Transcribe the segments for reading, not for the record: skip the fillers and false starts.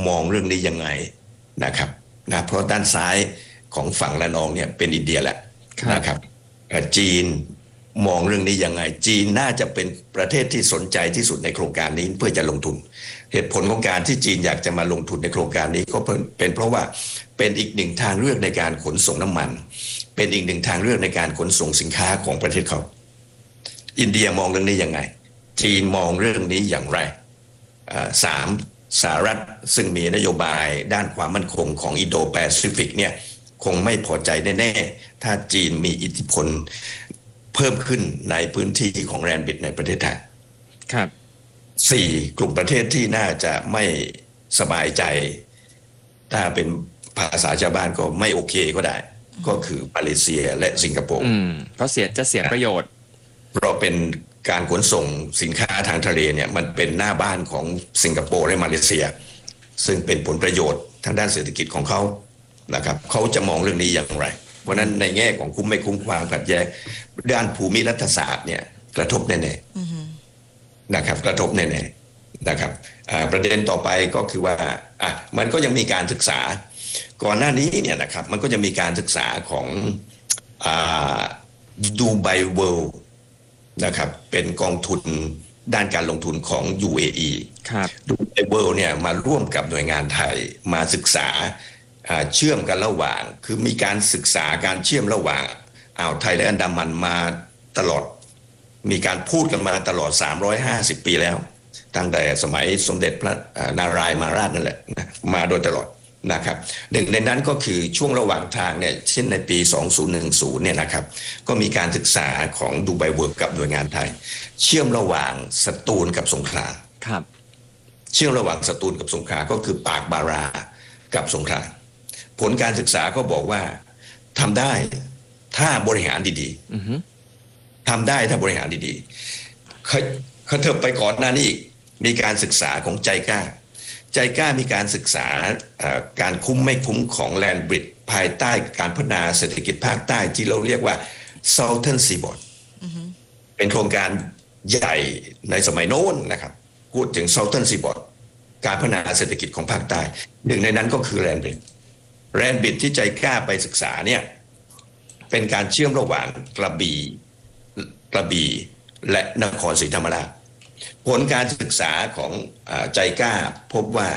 มองเรื่องนี้ยังไงนะครับนะเพราะด้านซ้ายของฝั่งละนองเนี่ยเป็นอินเดียแหละนะครับจีนมองเรื่องนี้ยังไงจีนน่าจะเป็นประเทศที่สนใจที่สุดในโครงการนี้เพื่อจะลงทุนเหตุผลของการที่จีนอยากจะมาลงทุนในโครงการนี้ก็เป็นเพราะว่าเป็นอีกหนึ่งทางเลือกในการขนส่งน้ำมันเป็นอีกหนึ่งทางเลือกในการขนส่งสินค้าของประเทศเขาอินเดียมองเรื่องนี้ยังไงจีนมองเรื่องนี้อย่างไรสามสหรัฐซึ่งมีนโยบายด้านความมั่นคงของอินโดแปซิฟิกเนี่ยคงไม่พอใจแน่ๆถ้าจีนมีอิทธิพลเพิ่มขึ้นในพื้นที่ของแรนบิดในประเทศไทยครับ 4กลุ่มประเทศที่น่าจะไม่สบายใจถ้าเป็นภาษาชาวบ้านก็ไม่โอเคก็ได้ก็คือมาเลเซียและสิงคโปร์เพราะจะเสียประโยชน์เพราะเป็นการขนส่งสินค้าทางทะเลเนี่ยมันเป็นหน้าบ้านของสิงคโปร์และมาเลเซียซึ่งเป็นผลประโยชน์ทางด้านเศรษฐกิจของเขานะครับเขาจะมองเรื่องนี้อย่างไรเพราะนั้นในแง่ของคุ้มไม่คุ้มความขัดแย้งด้านภูมิรัฐศาสตร์เนี่ยกระทบแน่ๆนะครับกระทบแน่ๆนะครับประเด็นต่อไปก็คือว่ามันก็ยังมีการศึกษาก่อนหน้านี้เนี่ยนะครับมันก็จะมีการศึกษาของดูไบเวิลด์นะครับเป็นกองทุนด้านการลงทุนของ UAE ดูไบเวิลด์เนี่ยมาร่วมกับหน่วยงานไทยมาศึกษาเชื่อมกันระหว่างคือมีการศึกษาการเชื่อมระหว่างอ่าวไทยและอันดามันมาตลอดมีการพูดกันมาตลอด350 ปีแล้วตั้งแต่สมัยสมเด็จพระนารายณ์มหาราชนั่นแหละมาโดยตลอดนะครับหนึ่งในนั้นก็คือช่วงระหว่างทางเนี่ยเช่นในปี2010เนี่ยนะครับก็มีการศึกษาของดูไบเวิลด์กับหน่วยงานไทยเชื่อมระหว่างสตูลกับสงขลาครับเชื่อมระหว่างสตูลกับสงขลาก็คือปากบารากับสงขลาผลการศึกษาก็บอกว่าทำได้ถ้าบริหารดีๆทำได้ถ้าบริหารดีๆเขาเถิบไปก่อนหน้านี้อีกมีการศึกษาของใจกล้ามีการศึกษาการคุ้มไม่คุ้มของแลนด์บริดจ์ภายใต้การพัฒนาเศรษฐกิจภาคใต้ที่เราเรียกว่า Southern Seaboard เป็นโครงการใหญ่ในสมัยโน้นนะครับพูดถึง Southern Seaboard การพัฒนาเศรษฐกิจของภาคใต้หนึ่งในนั้นก็คือแลนด์บริดจ์ที่ใจกล้าไปศึกษาเนี่ยเป็นการเชื่อมระหว่างกระบี่และนครศรีธรรมราชผลการศึกษาของใจกล้าพบว่า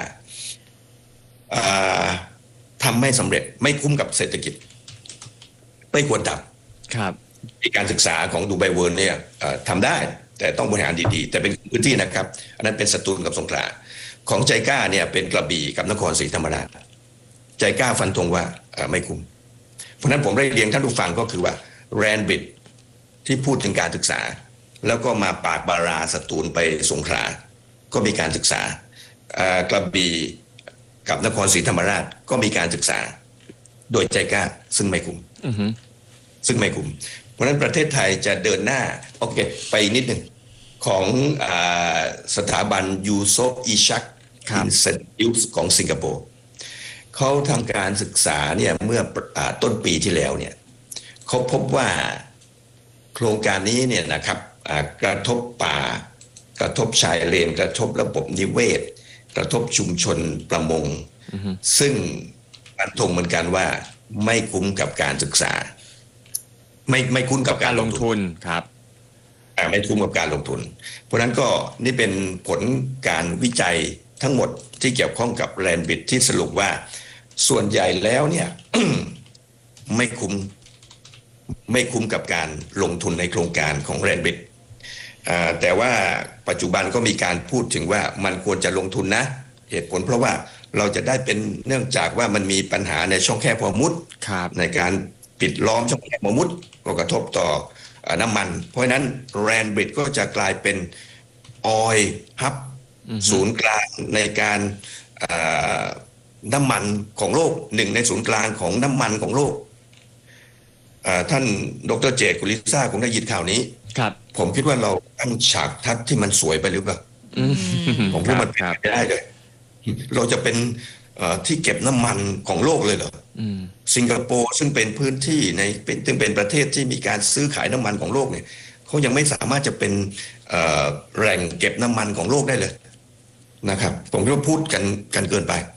ทำไม่สำเร็จไม่คุ้มกับเศรษฐกิจไม่ควรทำครับการศึกษาของดูไบเวิลด์เนี่ยทำได้แต่ต้องบริหารดีๆแต่เป็นพื้นที่นะครับอันนั้นเป็นสตูลกับสงขลาของใจกล้าเนี่ยเป็นกระบี่กับนครศรีธรรมราชใจกล้าฟันธงว่าไม่คุ้มเพราะนั้นผมได้เรียนท่านผู้ฟังก็คือว่าแรนบิดที่พูดถึงการศึกษาแล้วก็มาปากบาราสตูลไปสงขลาก็มีการศึกษากระบี่กับนครศรีธรรมราชก็มีการศึกษาโดยใจกล้าซึ่งไม่คุ้มซึ่งไม่คุ้มเพราะฉะนั้นประเทศไทยจะเดินหน้าโอเคไปอีกนิดหนึ่งของสถาบันยูโซฟอีชักอินสติทิวต์ของสิงคโปร์เขาทำการศึกษาเนี่ยเมื่อต้นปีที่แล้วเนี่ยเขาพบว่าโครงการนี้เนี่ยนะครับกระทบป่ากระทบชายเลนกระทบระบบนิเวศกระทบชุมชนประมงซึ่งฟันธงเหมือนกันว่าไม่คุ้มกับการศึกษาไม่คุ้มกับการลงทุนครับไม่คุ้มกับการลงทุนเพราะนั้นก็นี่เป็นผลการวิจัยทั้งหมดที่เกี่ยวข้องกับแลนด์บริดจ์ที่สรุปว่าส่วนใหญ่แล้วเนี่ย ไม่คุ้มกับการลงทุนในโครงการของแลนด์บริดจ์แต่ว่าปัจจุบันก็มีการพูดถึงว่ามันควรจะลงทุนนะเหตุผลเพราะว่าเราจะได้เป็นเนื่องจากว่ามันมีปัญหาในช่องแคบฮอร์มุซในการปิดล้อมช่องแคบฮอร์มุซก็กระทบต่อน้ำมันเพราะฉะนั้นแลนด์บริดจ์ก็จะกลายเป็นออยล์ฮับศูนย์กลางในการน้ำมันของโลกหนึ่งในศูนย์กลางของน้ำมันของโลกท่านดร.เจตกุลิซ่าคงได้ยินข่าวนี้ผมคิดว่าเราตั้งฉากทัศน์ที่มันสวยไปหรือเปล่าผมว่ามันเป็นไปได้เลยเราจะเป็นที่เก็บน้ำมันของโลกเลยเหรอสิงคโปร์ซึ่งเป็นพื้นที่ซึ่งเป็นประเทศที่มีการซื้อขายน้ำมันของโลกเนี่ยเขายังไม่สามารถจะเป็นแหล่งเก็บน้ำมันของโลกได้เลยนะครับผมคิดว่าพูดกันเกินไป